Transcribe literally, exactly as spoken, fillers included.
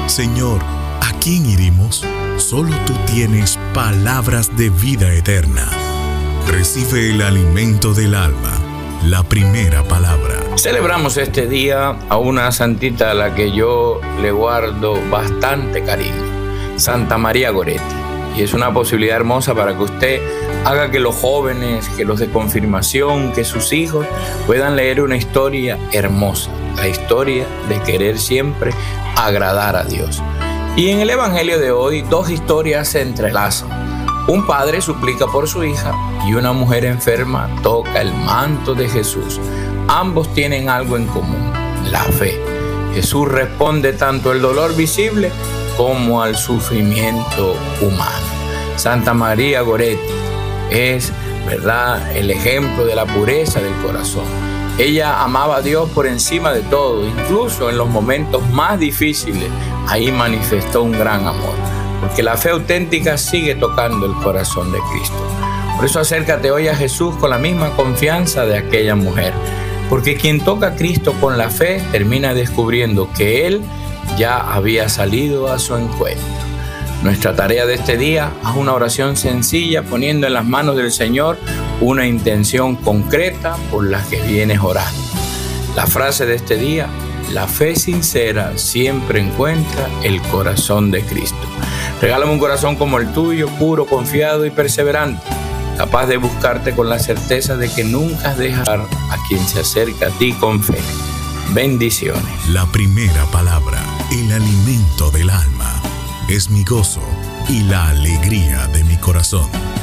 Señor, ¿a quién iremos? Solo tú tienes palabras de vida eterna. Recibe el alimento del alma, la primera palabra. Celebramos este día a una santita a la que yo le guardo bastante cariño, Santa María Goretti. Y es una posibilidad hermosa para que usted haga que los jóvenes, que los de confirmación, que sus hijos puedan leer una historia hermosa, la historia de querer siempre agradar a Dios. Y en el Evangelio de hoy, dos historias se entrelazan. Un padre suplica por su hija y una mujer enferma toca el manto de Jesús. Ambos tienen algo en común, la fe. Jesús responde tanto al dolor visible como al sufrimiento humano. Santa María Goretti es, ¿verdad?, el ejemplo de la pureza del corazón. Ella amaba a Dios por encima de todo, incluso en los momentos más difíciles. Ahí manifestó un gran amor, porque la fe auténtica sigue tocando el corazón de Cristo. Por eso acércate hoy a Jesús con la misma confianza de aquella mujer, porque quien toca a Cristo con la fe termina descubriendo que Él ya había salido a su encuentro. Nuestra tarea de este día es una oración sencilla, poniendo en las manos del Señor una intención concreta por la que vienes orando. La frase de este día: la fe sincera siempre encuentra el corazón de Cristo. Regálame un corazón como el tuyo, puro, confiado y perseverante, capaz de buscarte con la certeza de que nunca dejas a quien se acerca a ti con fe. Bendiciones. La primera palabra, el alimento del alma, es mi gozo y la alegría de mi corazón.